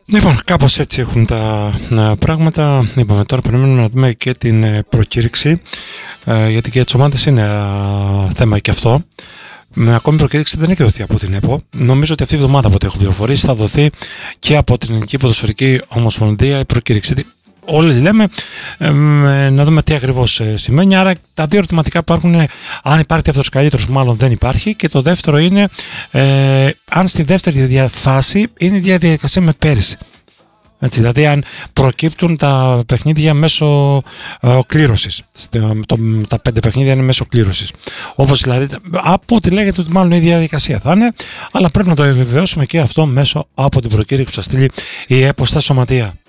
Λοιπόν, κάπως έτσι έχουν τα πράγματα. Είπαμε τώρα περιμένουμε να δούμε και την προκήρυξη, γιατί και τις ομάδες είναι θέμα και αυτό. Με ακόμη προκήρυξη δεν έχει δοθεί από την ΕΠΟ. Νομίζω ότι αυτή η εβδομάδα, από ό,τι έχω πληροφορήσει, θα δοθεί και από την Ελληνική Ποδοσφαιρική Ομοσπονδία η προκήρυξη. Όλοι λέμε να δούμε τι ακριβώς σημαίνει. Άρα τα δύο ερωτηματικά που υπάρχουν είναι αν υπάρχει αυτός καλύτερος, μάλλον δεν υπάρχει. Και το δεύτερο είναι αν στη δεύτερη φάση είναι η διαδικασία με πέρυσι. Έτσι, δηλαδή αν προκύπτουν τα παιχνίδια μέσω κλήρωσης. Τα 5 παιχνίδια είναι μέσω κλήρωσης. Όπως δηλαδή από ό,τι λέγεται ότι μάλλον η διαδικασία θα είναι, αλλά πρέπει να το επιβεβαιώσουμε και αυτό μέσω από την προκήρυξη που θα στείλει η ΕΠΟ στα σωματεία.